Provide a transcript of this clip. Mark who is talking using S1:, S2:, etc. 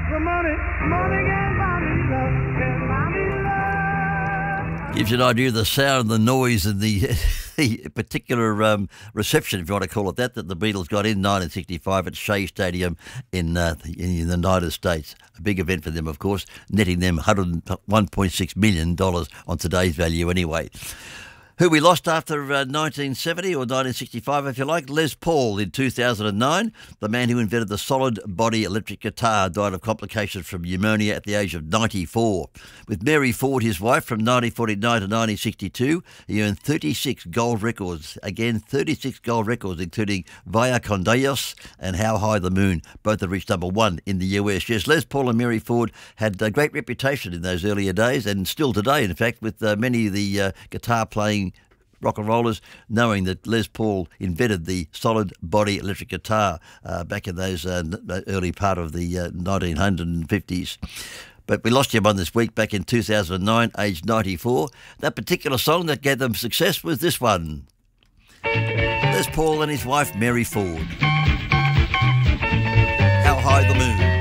S1: the money, money can't buy me love, can't buy me love.
S2: Gives you an idea of the sound, the noise, and the particular reception, if you want to call it that the Beatles got in 1965 at Shea Stadium in the United States. A big event for them, of course, netting them $101.6 million on today's value anyway. Who we lost after 1970 or 1965, if you like, Les Paul in 2009. The man who invented the solid body electric guitar died of complications from pneumonia at the age of 94. With Mary Ford, his wife, from 1949 to 1962, he earned 36 gold records. Again, 36 gold records, including Vaya con Dios and How High the Moon. Both have reached #1 in the US. Yes, Les Paul and Mary Ford had a great reputation in those earlier days, and still today, in fact, with many of the guitar-playing rock and rollers, knowing that Les Paul invented the solid body electric guitar back in those early part of the 1950s. But we lost him on this week back in 2009, aged 94. That particular song that gave them success was this one. Les Paul and his wife Mary Ford. How High the Moon.